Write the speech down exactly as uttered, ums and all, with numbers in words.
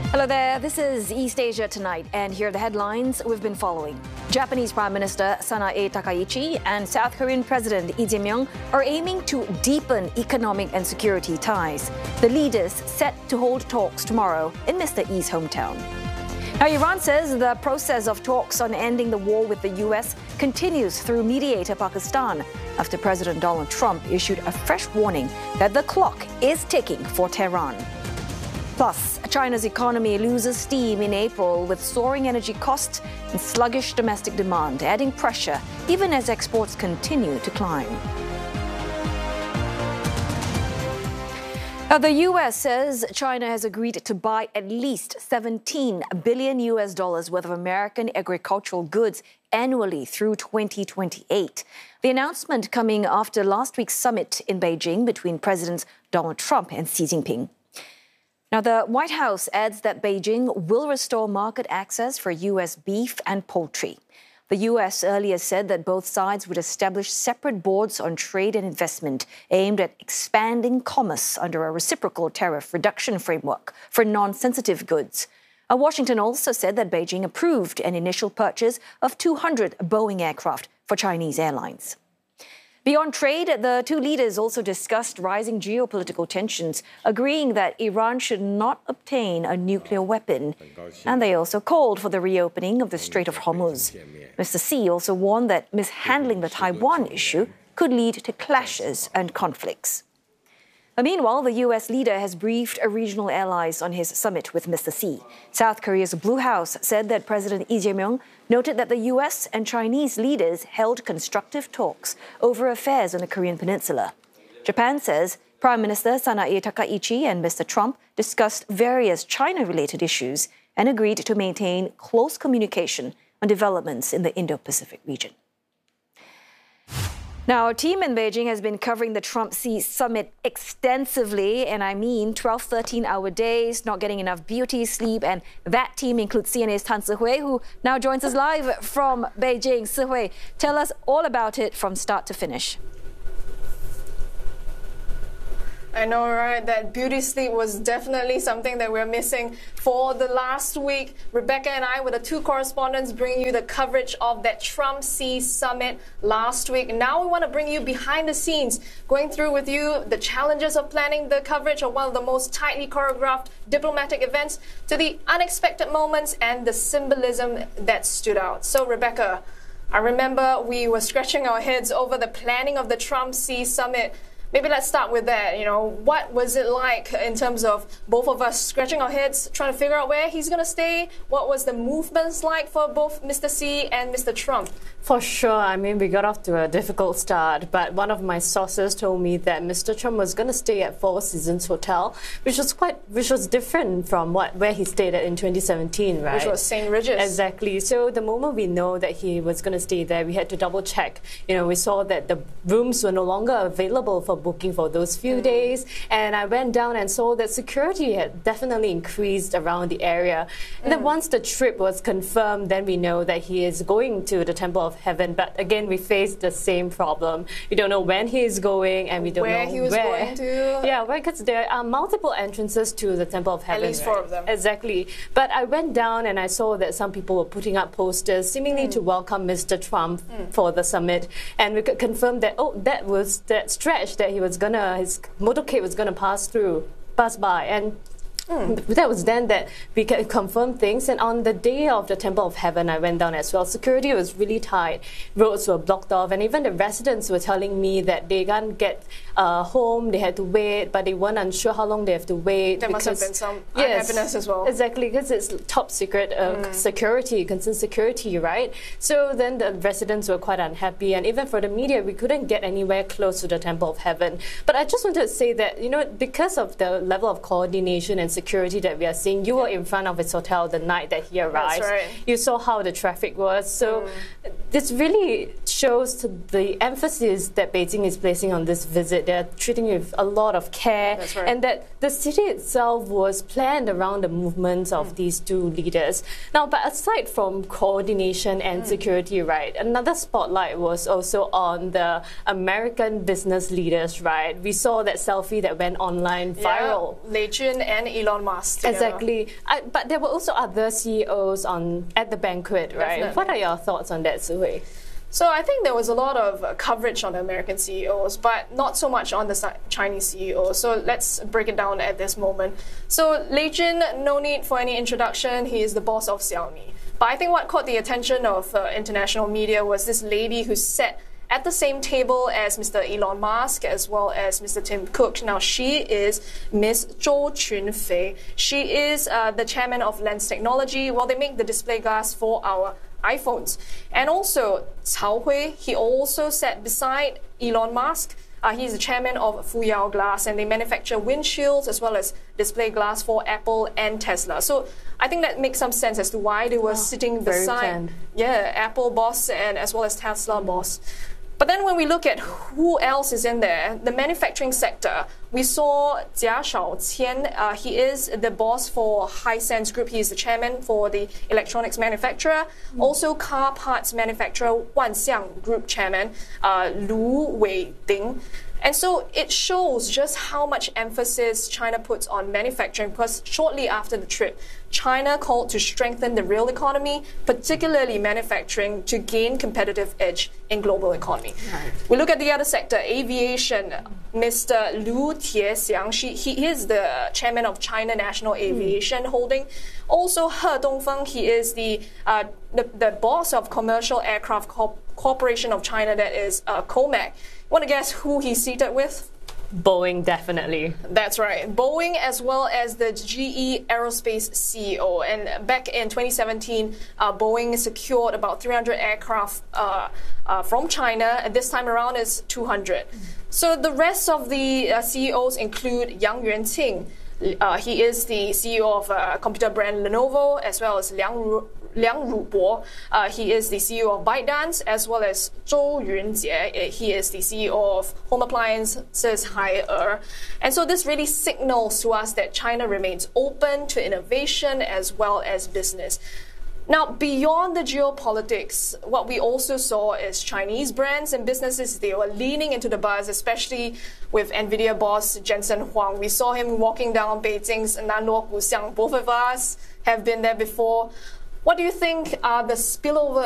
Hello there, this is East Asia Tonight, and here are the headlines we've been following. Japanese Prime Minister Sanae Takaichi and South Korean President Lee Jae-myung are aiming to deepen economic and security ties. The leaders set to hold talks tomorrow in Mister Lee's hometown. Now, Iran says the process of talks on ending the war with the U S continues through mediator Pakistan after President Donald Trump issued a fresh warning that the clock is ticking for Tehran. Plus, China's economy loses steam in April with soaring energy costs and sluggish domestic demand, adding pressure even as exports continue to climb. Now, the U S says China has agreed to buy at least seventeen billion U S dollars worth of American agricultural goods annually through twenty twenty-eight. The announcement coming after last week's summit in Beijing between Presidents Donald Trump and Xi Jinping. Now, the White House adds that Beijing will restore market access for U S beef and poultry. The U S earlier said that both sides would establish separate boards on trade and investment aimed at expanding commerce under a reciprocal tariff reduction framework for non-sensitive goods. Uh, Washington also said that Beijing approved an initial purchase of two hundred Boeing aircraft for Chinese airlines. Beyond trade, the two leaders also discussed rising geopolitical tensions, agreeing that Iran should not obtain a nuclear weapon. And they also called for the reopening of the Strait of Hormuz. Mister Xi also warned that mishandling the Taiwan issue could lead to clashes and conflicts. Meanwhile, the U S leader has briefed regional allies on his summit with Mister Xi. South Korea's Blue House said that President Lee Jae-myung noted that the U S and Chinese leaders held constructive talks over affairs on the Korean peninsula. Japan says Prime Minister Sanae Takaichi and Mister Trump discussed various China-related issues and agreed to maintain close communication on developments in the Indo-Pacific region. Now, our team in Beijing has been covering the Trump-Xi summit extensively, and I mean twelve, thirteen-hour days, not getting enough beauty sleep, and that team includes C N A's Tan Sihui, who now joins us live from Beijing. Sihui, tell us all about it from start to finish. I know, right? That beauty sleep was definitely something that we're missing for the last week. Rebecca and I were the two correspondents bringing you the coverage of that Trump-Xi summit last week. Now we want to bring you behind the scenes, going through with you the challenges of planning the coverage of one of the most tightly choreographed diplomatic events to the unexpected moments and the symbolism that stood out. So, Rebecca, I remember we were scratching our heads over the planning of the Trump-Xi summit. Maybe let's start with that. You know, what was it like in terms of both of us scratching our heads, trying to figure out where he's going to stay? What was the movements like for both Mister Xi and Mister Trump? For sure. I mean, we got off to a difficult start, but one of my sources told me that Mister Trump was going to stay at Four Seasons Hotel, which was quite, which was different from what where he stayed at in twenty seventeen, right? Which was Saint Regis. Exactly. So the moment we know that he was going to stay there, we had to double check. You know, we saw that the rooms were no longer available for booking for those few mm. days, and I went down and saw that security had definitely increased around the area. And mm. then once the trip was confirmed, then we know that he is going to the Temple of Heaven. But again, we face the same problem. We don't know when he is going, and we don't where know he was where. going to. Yeah, because there are multiple entrances to the Temple of Heaven. At least right? four of them. Exactly. But I went down and I saw that some people were putting up posters, seemingly mm. to welcome Mister Trump mm. for the summit, and we could confirm that oh, that was that stretch that he was gonna his motorcade was gonna pass through, pass by, and. Mm. That was then that we could confirm things. And on the day of the Temple of Heaven, I went down as well. Security was really tight. Roads were blocked off. And even the residents were telling me that they can't get uh, home. They had to wait, but they weren't unsure how long they have to wait. There because, must have been some yes, unhappiness as well. Exactly, because it's top secret uh, mm. security, concerned security, right? So then the residents were quite unhappy. And even for the media, we couldn't get anywhere close to the Temple of Heaven. But I just wanted to say that, you know, because of the level of coordination and security that we are seeing, you were in front of his hotel the night that he arrived. That's right. You saw how the traffic was. So. Mm. this really shows to the emphasis that Beijing is placing on this visit. They're treating it with a lot of care, That's right. and that the city itself was planned around the movements of mm. these two leaders. Now, but aside from coordination and mm. security, right, another spotlight was also on the American business leaders, right? We saw that selfie that went online viral. Yeah, Lei Jun and Elon Musk together. Exactly. I, but there were also other C E Os on at the banquet, right? Definitely. What are your thoughts on that, Su Hui? So I think there was a lot of uh, coverage on the American C E Os, but not so much on the si Chinese C E Os. So let's break it down at this moment. So Lei Jun, no need for any introduction. He is the boss of Xiaomi. But I think what caught the attention of uh, international media was this lady who sat at the same table as Mister Elon Musk as well as Mister Tim Cook. Now, she is Miss Zhou Qunfei. She is uh, the chairman of Lens Technology. Well, they make the display glass for our iPhones. And also, Cao Hui, he also sat beside Elon Musk. Uh, he's the chairman of Fuyao Glass, and they manufacture windshields as well as display glass for Apple and Tesla. So I think that makes some sense as to why they were oh, sitting beside yeah, Apple boss and as well as Tesla boss. But then when we look at who else is in there, the manufacturing sector, we saw Jia Shaoqian. Uh, he is the boss for Hisense Group. He is the chairman for the electronics manufacturer. Mm. Also, car parts manufacturer Wanxiang Group chairman uh, Lu Weiding. And so it shows just how much emphasis China puts on manufacturing, because shortly after the trip, China called to strengthen the real economy, particularly manufacturing, to gain competitive edge in global economy. Right. We look at the other sector, aviation. Mister Lu Tiexiang, she, he is the chairman of China National Aviation mm. Holding. Also, He Dongfeng, he is the, uh, the, the boss of Commercial Aircraft Corp Corporation of China, that is uh, COMAC. Want to guess who he's seated with? Boeing, definitely. That's right. Boeing, as well as the G E Aerospace C E O. And back in twenty seventeen, uh, Boeing secured about three hundred aircraft uh, uh, from China, and this time around is two hundred. Mm. So the rest of the uh, C E Os include Yang Yuanqing. Uh, he is the C E O of uh, computer brand Lenovo, as well as Liang Ru Liang Rubo. Uh, he is the C E O of ByteDance, as well as Zhou Yunjie. He is the C E O of home appliances Haier. And so this really signals to us that China remains open to innovation as well as business. Now, beyond the geopolitics, what we also saw is Chinese brands and businesses, they were leaning into the buzz, especially with NVIDIA boss Jensen Huang. We saw him walking down Beijing's Nanluo Guxiang. Both of us have been there before. What do you think are the spillover